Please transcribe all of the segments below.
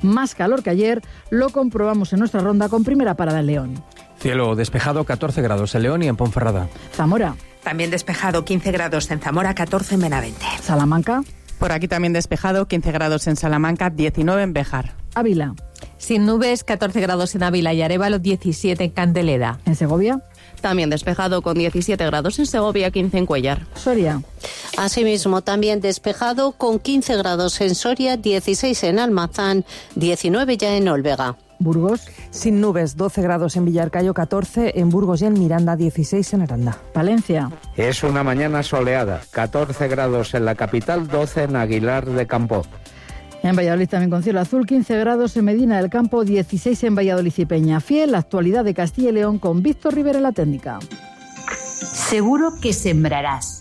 Más calor que ayer, lo comprobamos en nuestra ronda con primera parada en León. Cielo despejado, 14 grados en León y en Ponferrada. Zamora. También despejado, 15 grados en Zamora, 14 en Benavente. Salamanca. Por aquí también despejado, 15 grados en Salamanca, 19 en Béjar. Ávila. Sin nubes, 14 grados en Ávila y Arévalo, 17 en Candelera. En Segovia. También despejado con 17 grados en Segovia, 15 en Cuéllar. Soria. Asimismo, también despejado con 15 grados en Soria, 16 en Almazán, 19 ya en Olvega. Burgos. Sin nubes, 12 grados en Villarcayo, 14 en Burgos y en Miranda, 16 en Aranda. Palencia. Es una mañana soleada, 14 grados en la capital, 12 en Aguilar de Campo. En Valladolid también con cielo azul, 15 grados en Medina del Campo, 16 en Valladolid y Peñafiel. La actualidad de Castilla y León con Víctor Rivera en la técnica. Seguro que sembrarás,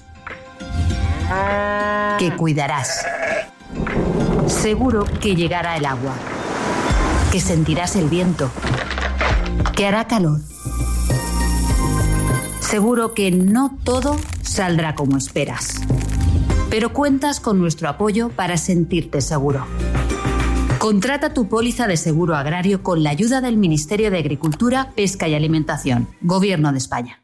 que cuidarás. Seguro que llegará el agua, que sentirás el viento, que hará calor. Seguro que no todo saldrá como esperas, pero cuentas con nuestro apoyo para sentirte seguro. Contrata tu póliza de seguro agrario con la ayuda del Ministerio de Agricultura, Pesca y Alimentación, Gobierno de España.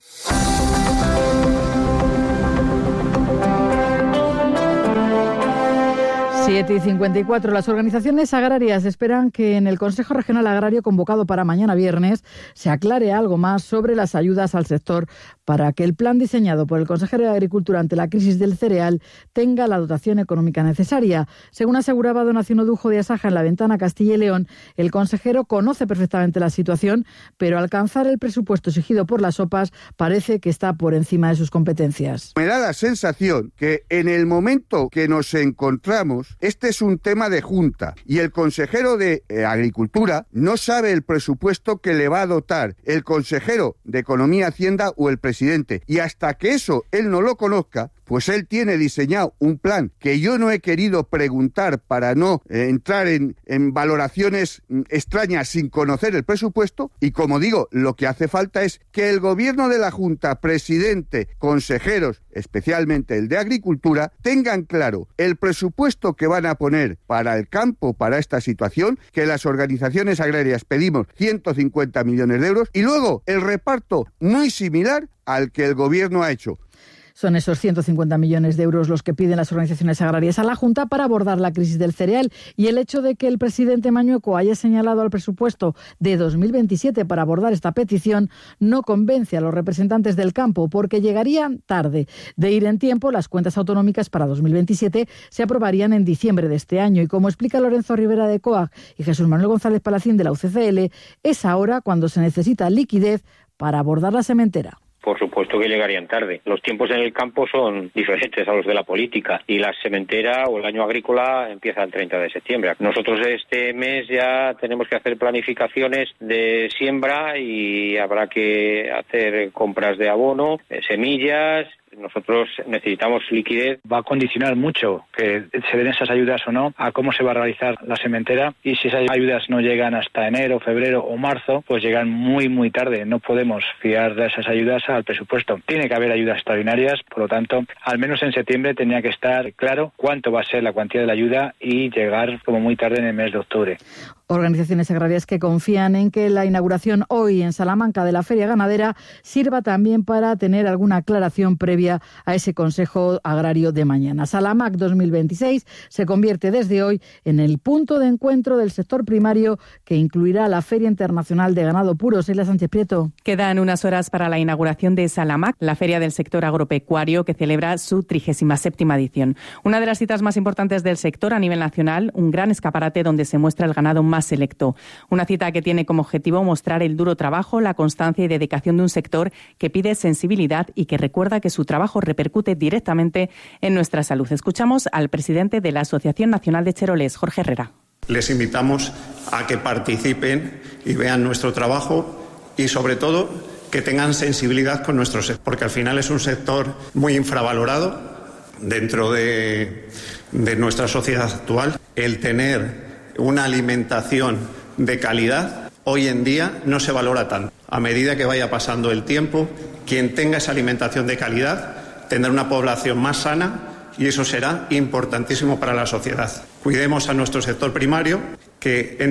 7:54. Las organizaciones agrarias esperan que en el Consejo Regional Agrario convocado para mañana viernes se aclare algo más sobre las ayudas al sector para que el plan diseñado por el consejero de Agricultura ante la crisis del cereal tenga la dotación económica necesaria. Según aseguraba don Aciano Dujo de Asaja en La Ventana, Castilla y León, el consejero conoce perfectamente la situación, pero alcanzar el presupuesto exigido por las OPAs parece que está por encima de sus competencias. Me da la sensación que en el momento que nos encontramos, este es un tema de Junta y el consejero de Agricultura no sabe el presupuesto que le va a dotar el consejero de Economía y Hacienda o el presidente. Y hasta que eso él no lo conozca, pues él tiene diseñado un plan que yo no he querido preguntar para no entrar en valoraciones extrañas sin conocer el presupuesto. Y como digo, lo que hace falta es que el gobierno de la Junta, presidente, consejeros, especialmente el de Agricultura, tengan claro el presupuesto que van a poner para el campo, para esta situación, que las organizaciones agrarias pedimos 150 millones de euros, y luego el reparto muy similar al que el gobierno ha hecho. Son esos 150 millones de euros los que piden las organizaciones agrarias a la Junta para abordar la crisis del cereal. Y el hecho de que el presidente Mañueco haya señalado al presupuesto de 2027 para abordar esta petición no convence a los representantes del campo, porque llegarían tarde. De ir en tiempo, las cuentas autonómicas para 2027 se aprobarían en diciembre de este año. Y como explica Lorenzo Rivera de COAG y Jesús Manuel González Palacín de la UCCL, es ahora cuando se necesita liquidez para abordar la sementera. Por supuesto que llegarían tarde. Los tiempos en el campo son diferentes a los de la política y la sementera o el año agrícola empieza el 30 de septiembre. Nosotros este mes ya tenemos que hacer planificaciones de siembra y habrá que hacer compras de abono, semillas. Nosotros necesitamos liquidez. Va a condicionar mucho que se den esas ayudas o no a cómo se va a realizar la sementera, y si esas ayudas no llegan hasta enero, febrero o marzo, pues llegan muy tarde. No podemos fiar de esas ayudas al presupuesto. Tiene que haber ayudas extraordinarias, por lo tanto, al menos en septiembre tenía que estar claro cuánto va a ser la cuantía de la ayuda y llegar como muy tarde en el mes de octubre. Organizaciones agrarias que confían en que la inauguración hoy en Salamanca de la Feria Ganadera sirva también para tener alguna aclaración previa a ese Consejo Agrario de mañana. Salamac 2026 se convierte desde hoy en el punto de encuentro del sector primario que incluirá la Feria Internacional de Ganado Puro. Sheila Sánchez Prieto. Quedan unas horas para la inauguración de Salamac, la feria del sector agropecuario que celebra su 37ª edición. Una de las citas más importantes del sector a nivel nacional, un gran escaparate donde se muestra el ganado más selecto. Una cita que tiene como objetivo mostrar el duro trabajo, la constancia y dedicación de un sector que pide sensibilidad y que recuerda que su trabajo repercute directamente en nuestra salud. Escuchamos al presidente de la Asociación Nacional de Cheroles, Jorge Herrera. Les invitamos a que participen y vean nuestro trabajo y, sobre todo, que tengan sensibilidad con nuestro sector, porque al final es un sector muy infravalorado dentro de nuestra sociedad actual. El tener una alimentación de calidad hoy en día no se valora tanto. A medida que vaya pasando el tiempo, quien tenga esa alimentación de calidad tendrá una población más sana y eso será importantísimo para la sociedad. Cuidemos a nuestro sector primario, que